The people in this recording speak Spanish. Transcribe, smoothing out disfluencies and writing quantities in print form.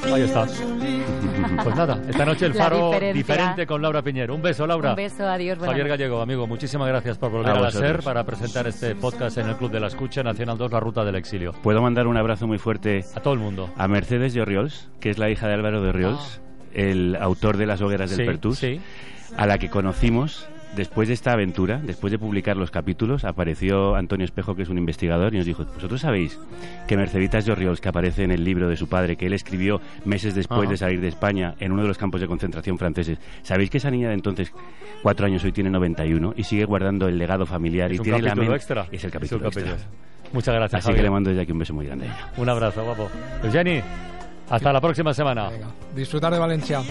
Ahí está. Pues nada, esta noche el Faro diferente con Laura Piñero. Un beso, Laura. Un beso, adiós. Javier Gallego, amigo, muchísimas gracias por volver a la SER para presentar este podcast en el Club de la Escucha, Nacional 2, La Ruta del Exilio. Puedo mandar un abrazo muy fuerte a todo el mundo. A Mercedes de Orriols, que es la hija de Álvaro de Orriols, el autor de Las hogueras del Pertús, a la que conocimos. Después de esta aventura, después de publicar los capítulos, apareció Antonio Espejo, que es un investigador, y nos dijo: ¿vosotros sabéis que Merceditas de Orriols, que aparece en el libro de su padre, que él escribió meses después de salir de España en uno de los campos de concentración franceses, sabéis que esa niña de entonces, 4 años, hoy tiene 91 y sigue guardando el legado familiar? ¿Es y un tiene capítulo la extra? Es el capítulo extra. Muchas gracias, Así Javier. que le mando desde aquí un beso muy grande a ella. Un abrazo, guapo. Eugeni, hasta la próxima semana. Venga, disfrutar de Valencia.